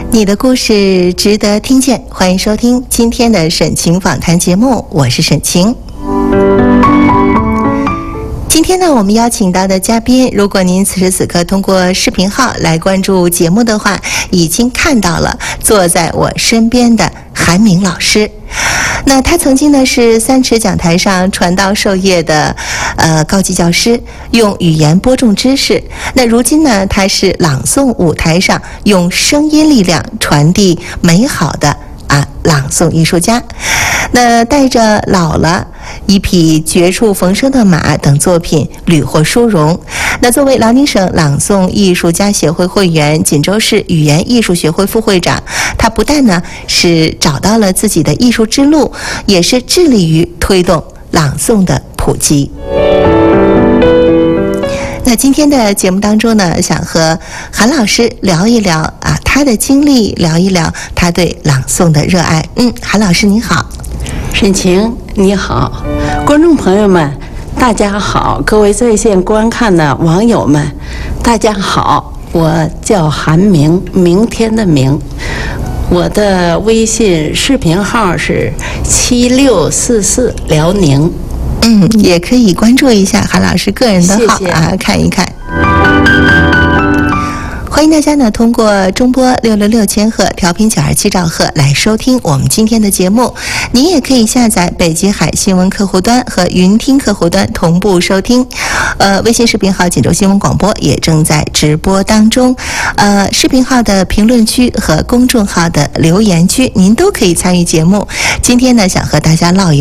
你的故事值得听见，欢迎收听今天的沈晴访谈节目，我是沈晴。今天呢，我们邀请到的嘉宾，如果您此时此刻通过视频号来关注节目的话，已经看到了坐在我身边的韩明老师。那他曾经呢是三尺讲台上传道授业的高级教师，用语言播种知识。那如今呢，他是朗诵舞台上用声音力量传递美好的朗诵艺术家。那带着老了一匹绝处逢生的马等作品屡获殊荣。那作为辽宁省朗诵艺术家协会会员，锦州市语言艺术学会副会长，他不但呢是找到了自己的艺术之路，也是致力于推动朗诵的普及。那今天的节目当中呢，想和韩老师聊一聊他的经历，聊一聊他对朗诵的热爱。韩老师您好。 沈晴你好，观众朋友们大家好，各位在线观看的网友们大家好，我叫韩明，明天的明，我的微信视频号是7644辽宁。 也可以关注一下韩老师个人的号，谢谢看一看。欢迎大家呢通过中波666千赫调频927兆赫来收听我们今天的节目。您也可以下载北极海新闻客户端和云听客户端同步收听。微信视频号锦州新闻广播也正在直播当中。视频号的评论区和公众号的留言区，您都可以参与节目。今天呢，想和大家唠一